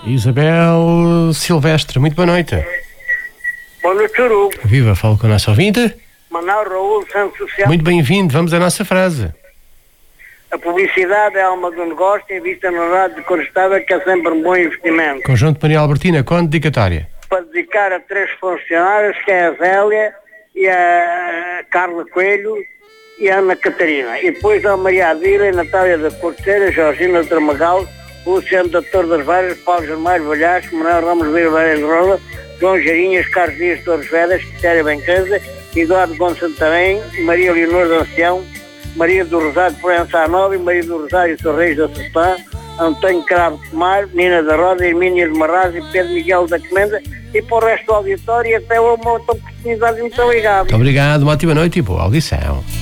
Isabel Silvestre, muito boa noite. Boa noite, Hugo. Viva, falo com a nossa ouvinte. Manuel Raul, Centro Social. Muito bem-vindo, vamos à nossa frase. A publicidade é a alma do negócio e vista no lado de cor estável, que é sempre um bom investimento. Conjunto Maria Albertina, com dedicatória. Para dedicar a 3 funcionários, que é a Zélia e a Carla Coelho e a Ana Catarina. E depois a Maria Adila, Natália da Corteira, Georgina Tramagal, Luciano da Torre das Várias, Paulo Germário Valhares, Manuel Ramos Vieira Varela de Rola, João Jarinhas, Carlos Dias Torres Vedas, Quitéria Bencanza, Eduardo Gomes Santarém, Maria Leonor da Ancião, Maria do Rosário de Proença Nova, Maria do Rosário Torreis da Sestá, António Cravo de Mar, Nina da Roda, Hermínia de Marraz e Pedro Miguel da Comenda, e para o resto do auditório até uma outra oportunidade. Muito obrigado. Muito obrigado, uma ótima noite e boa audição.